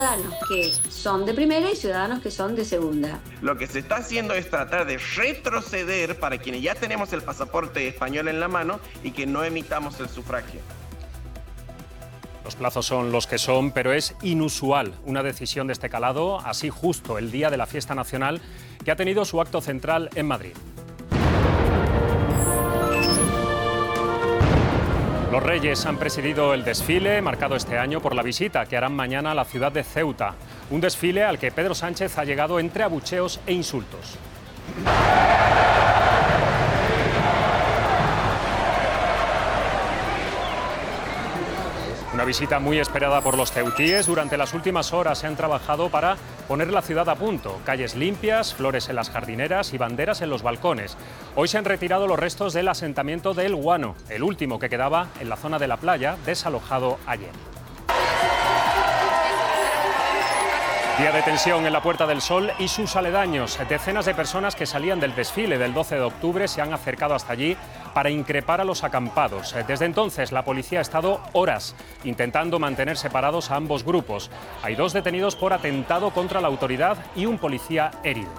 ciudadanos que son de primera y ciudadanos que son de segunda. Lo que se está haciendo es tratar de retroceder para quienes ya tenemos el pasaporte español en la mano y que no emitamos el sufragio. Los plazos son los que son, pero es inusual una decisión de este calado, así justo el día de la fiesta nacional, que ha tenido su acto central en Madrid. Los Reyes han presidido el desfile, marcado este año por la visita que harán mañana a la ciudad de Ceuta. Un desfile al que Pedro Sánchez ha llegado entre abucheos e insultos. Una visita muy esperada por los ceutíes. Durante las últimas horas se han trabajado para poner la ciudad a punto. Calles limpias, flores en las jardineras y banderas en los balcones. Hoy se han retirado los restos del asentamiento de El Guano, el último que quedaba en la zona de la playa, desalojado ayer. Día de tensión en la Puerta del Sol y sus aledaños. Decenas de personas que salían del desfile del 12 de octubre se han acercado hasta allí para increpar a los acampados. Desde entonces, la policía ha estado horas intentando mantener separados a ambos grupos. Hay 2 detenidos por atentado contra la autoridad y un policía herido.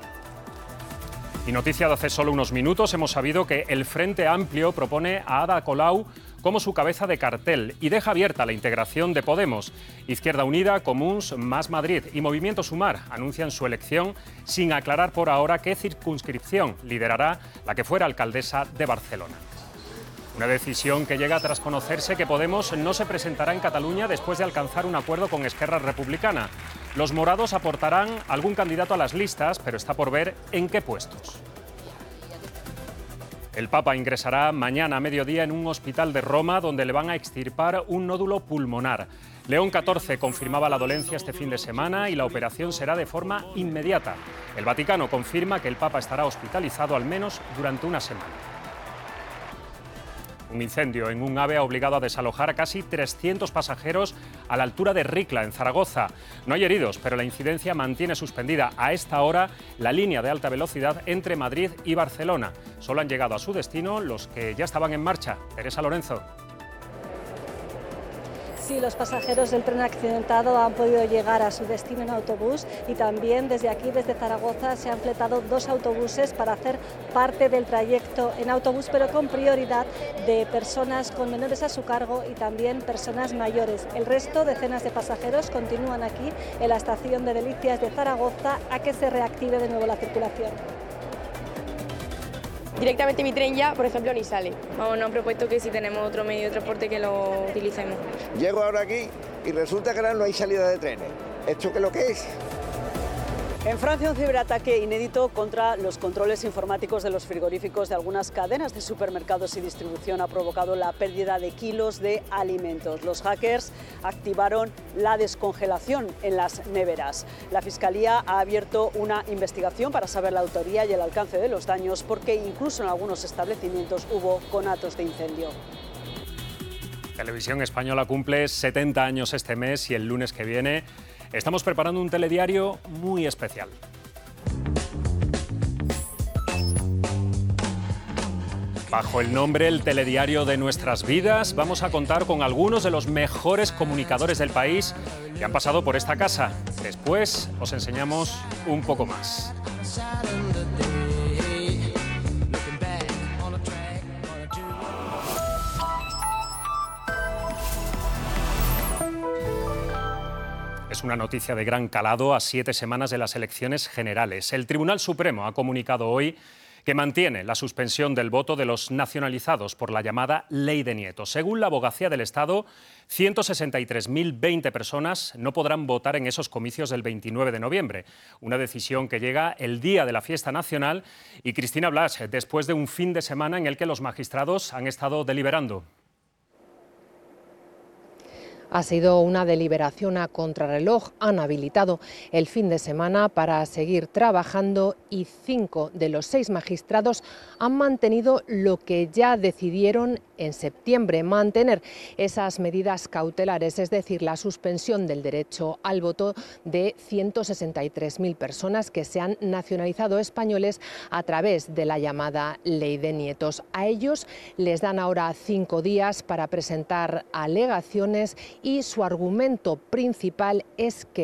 Y noticia de hace solo unos minutos, hemos sabido que el Frente Amplio propone a Ada Colau como su cabeza de cartel y deja abierta la integración de Podemos. Izquierda Unida, Comuns, Más Madrid y Movimiento Sumar anuncian su elección sin aclarar por ahora qué circunscripción liderará la que fuera alcaldesa de Barcelona. Una decisión que llega tras conocerse que Podemos no se presentará en Cataluña después de alcanzar un acuerdo con Esquerra Republicana. Los morados aportarán algún candidato a las listas, pero está por ver en qué puestos. El Papa ingresará mañana a mediodía en un hospital de Roma donde le van a extirpar un nódulo pulmonar. León XIV confirmaba la dolencia este fin de semana y la operación será de forma inmediata. El Vaticano confirma que el Papa estará hospitalizado al menos durante una semana. Un incendio en un AVE ha obligado a desalojar a casi 300 pasajeros a la altura de Ricla, en Zaragoza. No hay heridos, pero la incidencia mantiene suspendida a esta hora la línea de alta velocidad entre Madrid y Barcelona. Solo han llegado a su destino los que ya estaban en marcha. Teresa Lorenzo. Sí, los pasajeros del tren accidentado han podido llegar a su destino en autobús y también desde aquí, desde Zaragoza, se han fletado 2 autobuses para hacer parte del trayecto en autobús, pero con prioridad de personas con menores a su cargo y también personas mayores. El resto, decenas de pasajeros, continúan aquí en la estación de Delicias de Zaragoza a que se reactive de nuevo la circulación. Directamente mi tren ya, por ejemplo, ni sale. Vamos, nos han propuesto que si tenemos otro medio de transporte que lo utilicemos. Llego ahora aquí y resulta que ahora no hay salida de trenes. ¿Esto qué es lo que es? En Francia, un ciberataque inédito contra los controles informáticos de los frigoríficos de algunas cadenas de supermercados y distribución ha provocado la pérdida de kilos de alimentos. Los hackers activaron la descongelación en las neveras. La Fiscalía ha abierto una investigación para saber la autoría y el alcance de los daños, porque incluso en algunos establecimientos hubo conatos de incendio. Televisión Española cumple 70 años este mes y el lunes que viene estamos preparando un telediario muy especial. Bajo el nombre El Telediario de Nuestras Vidas, vamos a contar con algunos de los mejores comunicadores del país que han pasado por esta casa. Después os enseñamos un poco más. Es una noticia de gran calado a 7 semanas de las elecciones generales. El Tribunal Supremo ha comunicado hoy que mantiene la suspensión del voto de los nacionalizados por la llamada Ley de Nieto. Según la Abogacía del Estado, 163.020 personas no podrán votar en esos comicios del 29 de noviembre. Una decisión que llega el día de la fiesta nacional y Cristina Blas, después de un fin de semana en el que los magistrados han estado deliberando. Ha sido una deliberación a contrarreloj. Han habilitado el fin de semana para seguir trabajando y 5 de los 6 magistrados han mantenido lo que ya decidieron en septiembre. Mantener esas medidas cautelares, es decir, la suspensión del derecho al voto de 163.000 personas que se han nacionalizado españoles a través de la llamada Ley de Nietos. A ellos les dan ahora 5 días para presentar alegaciones y su argumento principal es que